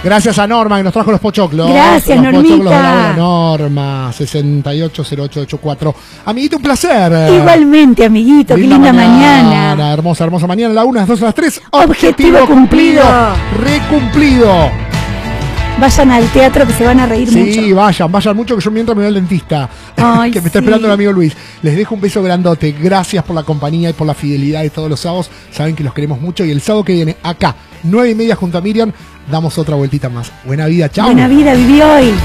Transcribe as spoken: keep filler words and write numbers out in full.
Gracias a Norma que nos trajo los pochoclos. Gracias, los Normita. pochoclos de la hora Norma, sesenta y ocho cero ocho ocho cuatro. Amiguito, un placer. Igualmente, amiguito, qué linda mañana. mañana. Hermosa, hermosa mañana. A la una, a las dos, a las tres. Objetivo, Objetivo cumplido. Recumplido. Vayan al teatro que se van a reír sí, mucho. Sí, vayan, vayan mucho, que yo mientras me voy al dentista. Ay, que me está sí. esperando el amigo Luis. Les dejo un beso grandote. Gracias por la compañía y por la fidelidad de todos los sábados. Saben que los queremos mucho. Y el sábado que viene, acá, nueve y media junto a Miriam, damos otra vueltita más. Buena vida, chao. Buena vida, viví hoy.